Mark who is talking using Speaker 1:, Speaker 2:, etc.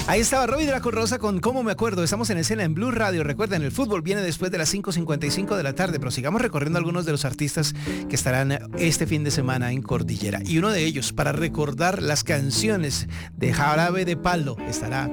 Speaker 1: Ahí estaba Robbie Draco Rosa con Cómo me acuerdo. Estamos en escena en Blue Radio. Recuerden, el fútbol viene después de las 5:55 de la tarde, pero sigamos recorriendo algunos de los artistas que estarán este fin de semana en Cordillera. Y uno de ellos, para recordar las canciones de Jarabe de Palo, estará